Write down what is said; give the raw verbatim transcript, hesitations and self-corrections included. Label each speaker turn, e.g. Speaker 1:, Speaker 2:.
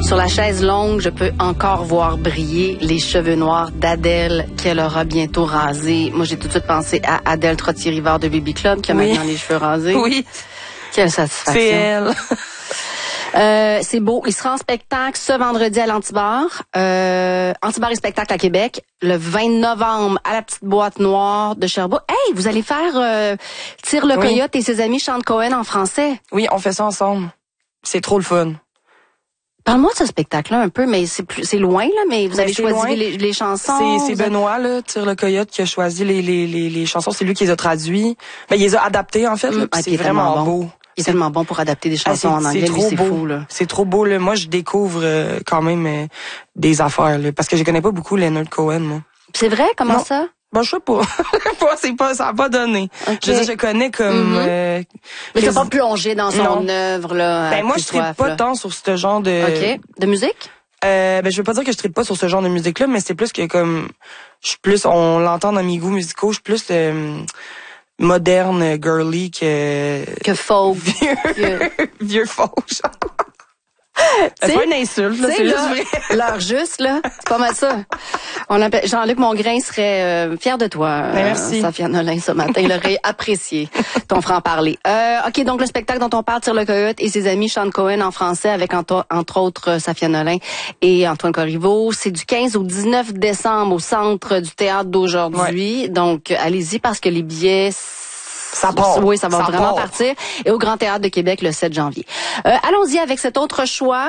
Speaker 1: Sur la chaise longue, je peux encore voir briller les cheveux noirs d'Adèle qu'elle aura bientôt rasés. Moi, j'ai tout de suite pensé à Adèle Trottier-Rivard de Baby Club qui a oui. maintenant les cheveux rasés.
Speaker 2: Oui.
Speaker 1: Quelle satisfaction.
Speaker 2: C'est elle.
Speaker 1: Euh, c'est beau. Il sera en spectacle ce vendredi à l'Antibar. Euh, Antibar et spectacle à Québec. Le vingt novembre à la petite boîte noire de Sherbrooke. Hey, vous allez faire euh, Tire le oui. Coyote et ses amis chantent Cohen en français.
Speaker 2: Oui, on fait ça ensemble. C'est trop le fun.
Speaker 1: Parle-moi de ce spectacle-là un peu, mais c'est plus, c'est loin, là, mais vous
Speaker 2: ben,
Speaker 1: avez choisi les, les chansons.
Speaker 2: C'est, c'est Benoît, là, Tire le Coyote, qui a choisi les, les, les, les chansons. C'est lui qui les a traduits. Ben, il les a adaptés, en fait, là, mmh, c'est vraiment
Speaker 1: bon.
Speaker 2: beau.
Speaker 1: Il est tellement bon pour adapter des chansons
Speaker 2: ah,
Speaker 1: en anglais, lui, c'est fou, là.
Speaker 2: C'est trop beau, là. Moi, je découvre euh, quand même euh, des affaires, là, parce que je connais pas beaucoup Leonard Cohen, moi.
Speaker 1: C'est vrai? Comment non. ça?
Speaker 2: Bon, je sais pas. c'est pas, ça a pas donné. Okay. Je, je connais comme... Mm-hmm. euh,
Speaker 1: mais t'as pas plongé dans son non. œuvre, là.
Speaker 2: Ben, moi, je tripe pas tant sur ce genre de...
Speaker 1: OK. De musique?
Speaker 2: Euh, ben, je veux pas dire que je tripe pas sur ce genre de musique-là, mais c'est plus que comme... Je suis plus... On l'entend dans mes goûts musicaux, je suis plus... Euh, moderne, girly que...
Speaker 1: Que folk.
Speaker 2: Vieux, que... vieux folk, genre. C'est pas une insulte, là, c'est juste vrai.
Speaker 1: L'heure juste, là, c'est pas mal ça. On appelle, Jean-Luc Mongrain serait euh, fier de toi,
Speaker 2: ben, merci.
Speaker 1: Euh, Safia Nolin, ce matin. Il aurait apprécié ton franc-parler. Euh, OK, donc le spectacle dont on parle, Tire le Coyote et ses amis chantent Cohen en français avec, entre, entre autres, Safia Nolin et Antoine Corriveau. C'est du quinze au dix-neuf décembre au Centre du Théâtre d'aujourd'hui. Ouais. Donc, allez-y parce que les billets...
Speaker 2: Ça part.
Speaker 1: Oui, ça va
Speaker 2: ça
Speaker 1: vraiment
Speaker 2: part.
Speaker 1: partir. Et au Grand Théâtre de Québec le sept janvier. Euh, allons-y avec cet autre choix.